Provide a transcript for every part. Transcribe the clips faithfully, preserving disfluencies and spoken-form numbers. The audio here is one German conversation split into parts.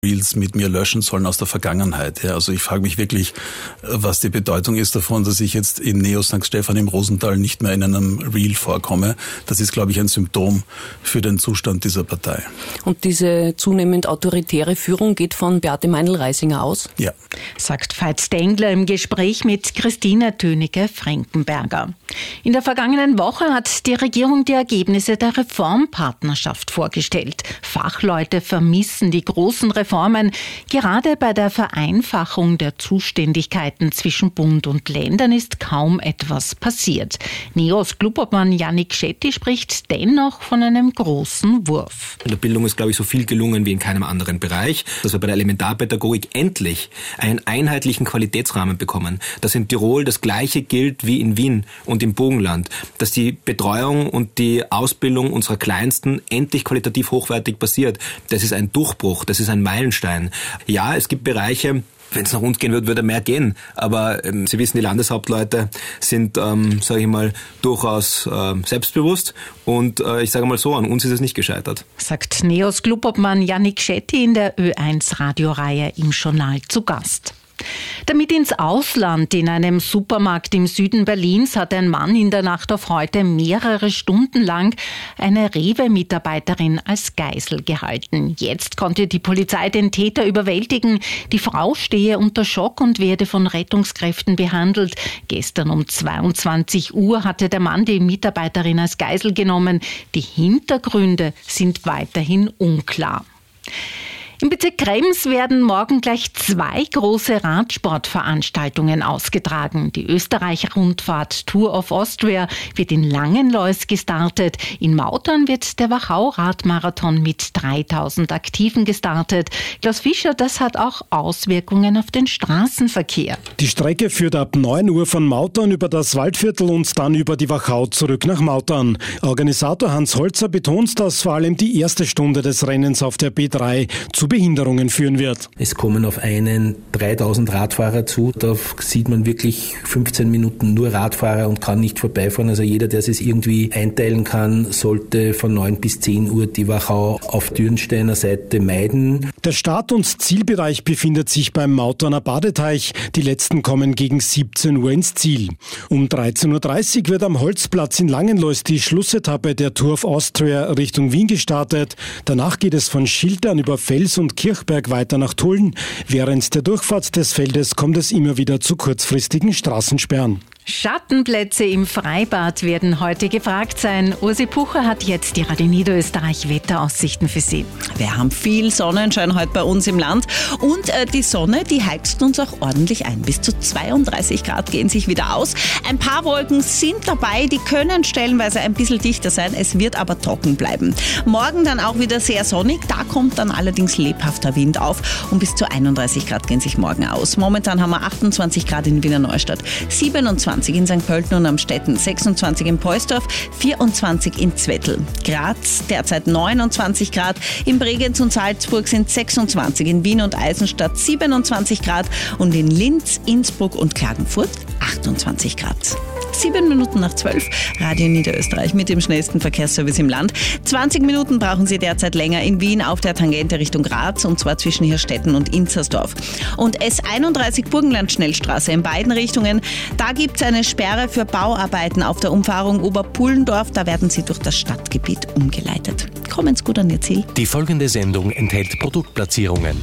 Reels mit mir löschen sollen aus der Vergangenheit. Ja, also ich frage mich wirklich, was die Bedeutung ist davon, dass ich jetzt in Neo Sankt Stephan im Rosental nicht mehr in einem Reel vorkomme. Das ist, glaube ich, ein Symptom für den Zustand dieser Partei. Und diese zunehmend autoritäre Führung geht von Beate Meindl-Reisinger aus? Ja. Sagt Veit Stengler im Gespräch mit Christine Tönecke-Frankenberger. In der vergangenen Woche hat die Regierung die Ergebnisse der Reformpartnerschaft vorgestellt. Fachleute vermissen die großen Reformen. Gerade bei der Vereinfachung der Zuständigkeiten zwischen Bund und Ländern ist kaum etwas passiert. Neos Clubobmann Yannick Schetti spricht dennoch von einem großen Wurf. In der Bildung ist, glaube ich, so viel gelungen wie in keinem anderen Bereich, dass wir bei der Elementarpädagogik endlich einen einheitlichen Qualitätsrahmen bekommen, dass in Tirol das Gleiche gilt wie in Wien und im Burgenland, dass die Betreuung und die Ausbildung unserer Kleinsten endlich qualitativ hochwertig passiert. Das ist ein Durchbruch, das ist ein Meilenstein. Ja, es gibt Bereiche, wenn es nach uns gehen würde, würde mehr gehen. Aber ähm, Sie wissen, die Landeshauptleute sind, ähm, sage ich mal, durchaus äh, selbstbewusst. Und äh, ich sage mal so, an uns ist es nicht gescheitert. Sagt Neos Clubobmann Yannick Schetti in der Ö eins Radioreihe im Journal zu Gast. Damit ins Ausland. In einem Supermarkt im Süden Berlins hat ein Mann in der Nacht auf heute mehrere Stunden lang eine Rewe-Mitarbeiterin als Geisel gehalten. Jetzt konnte die Polizei den Täter überwältigen. Die Frau stehe unter Schock und werde von Rettungskräften behandelt. Gestern um zweiundzwanzig Uhr hatte der Mann die Mitarbeiterin als Geisel genommen. Die Hintergründe sind weiterhin unklar. Im Bezirk Krems werden morgen gleich zwei große Radsportveranstaltungen ausgetragen. Die Österreich-Rundfahrt Tour of Austria wird in Langenlois gestartet. In Mautern wird der Wachau-Radmarathon mit dreitausend Aktiven gestartet. Klaus Fischer, das hat auch Auswirkungen auf den Straßenverkehr. Die Strecke führt ab neun Uhr von Mautern über das Waldviertel und dann über die Wachau zurück nach Mautern. Organisator Hans Holzer betont, dass vor allem die erste Stunde des Rennens auf der B drei zu Behinderungen führen wird. Es kommen auf einen dreitausend Radfahrer zu. Da sieht man wirklich fünfzehn Minuten nur Radfahrer und kann nicht vorbeifahren. Also jeder, der es irgendwie einteilen kann, sollte von neun bis zehn Uhr die Wachau auf Dürnsteiner Seite meiden. Der Start- und Zielbereich befindet sich beim Mauterner Badeteich. Die letzten kommen gegen siebzehn Uhr ins Ziel. Um dreizehn Uhr dreißig wird am Holzplatz in Langenlois die Schlussetappe der Tour of Austria Richtung Wien gestartet. Danach geht es von Schiltern über Fels und Kirchberg weiter nach Tulln. Während der Durchfahrt des Feldes kommt es immer wieder zu kurzfristigen Straßensperren. Schattenplätze im Freibad werden heute gefragt sein. Ursi Pucher hat jetzt die Radio Niederösterreich Wetteraussichten für Sie. Wir haben viel Sonnenschein heute bei uns im Land und äh, die Sonne, die heizt uns auch ordentlich ein. Bis zu zweiunddreißig Grad gehen sich wieder aus. Ein paar Wolken sind dabei, die können stellenweise ein bisschen dichter sein. Es wird aber trocken bleiben. Morgen dann auch wieder sehr sonnig. Da kommt dann allerdings lebhafter Wind auf und bis zu einunddreißig Grad gehen sich morgen aus. Momentan haben wir achtundzwanzig Grad in Wiener Neustadt, siebenundzwanzig in Sankt Pölten und Amstetten, sechsundzwanzig in Poisdorf, vierundzwanzig in Zwettl. Graz derzeit neunundzwanzig Grad, in Bregenz und Salzburg sind sechsundzwanzig, in Wien und Eisenstadt siebenundzwanzig Grad und in Linz, Innsbruck und Klagenfurt achtundzwanzig Grad. Sieben Minuten nach zwölf, Radio Niederösterreich mit dem schnellsten Verkehrsservice im Land. zwanzig Minuten brauchen Sie derzeit länger in Wien auf der Tangente Richtung Graz und zwar zwischen Hirstetten und Inzersdorf. Und S einunddreißig Burgenland-Schnellstraße in beiden Richtungen. Da gibt es eine Sperre für Bauarbeiten auf der Umfahrung Oberpullendorf. Da werden Sie durch das Stadtgebiet umgeleitet. Kommen Sie gut an Ihr Ziel. Die folgende Sendung enthält Produktplatzierungen.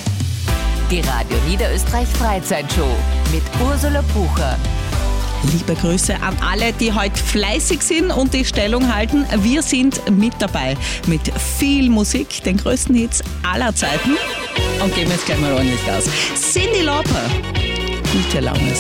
Die Radio Niederösterreich Freizeitshow mit Ursula Pucher. Liebe Grüße an alle, die heute fleißig sind und die Stellung halten. Wir sind mit dabei mit viel Musik, den größten Hits aller Zeiten. Und geben jetzt gleich mal ordentlich Gas. Cyndi Lauper, gute Laune.